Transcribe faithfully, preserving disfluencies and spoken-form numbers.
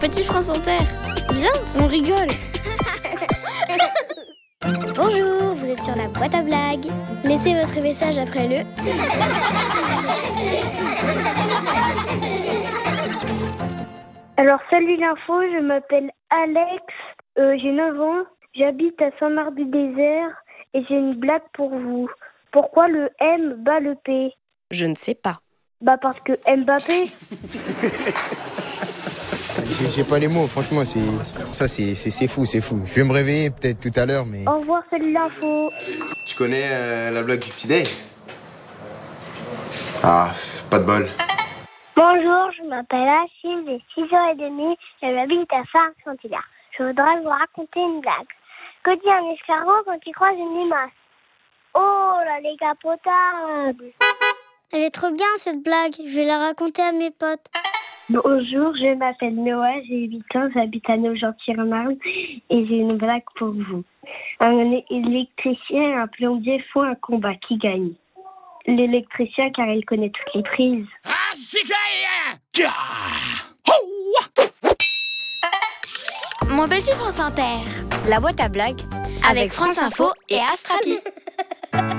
Petit France Inter, viens, on rigole. Bonjour, vous êtes sur la boîte à blagues. Laissez votre message après le... Alors salut l'info, je m'appelle Alex, euh, j'ai neuf ans, j'habite à Saint-Marc-du-Désert et j'ai une blague pour vous. Pourquoi le M bat le P? Je ne sais pas. Bah parce que Mbappé. J'ai, j'ai pas les mots, franchement, c'est ça, c'est, c'est, c'est fou, c'est fou. Je vais me réveiller peut-être tout à l'heure, mais... Au revoir, salut l'info. Tu connais euh, la blague du petit Day? Ah, pas de bol. Bonjour, je m'appelle Achille, j'ai six heures trente et j'habite à Saint-Saint-Hilaire. Je voudrais vous raconter une blague. Que dit un escargot quand il croise une limace? Oh, la décapotable! Elle est trop bien cette blague, je vais la raconter à mes potes. Bonjour, je m'appelle Noah, j'ai huit ans, j'habite à Nogent-sur-Marne et j'ai une blague pour vous. Un électricien et un plombier font un combat, qui gagne? L'électricien, car il connaît toutes les prises. Mon petit France Inter, La boîte à blagues avec France Info et Astrapi.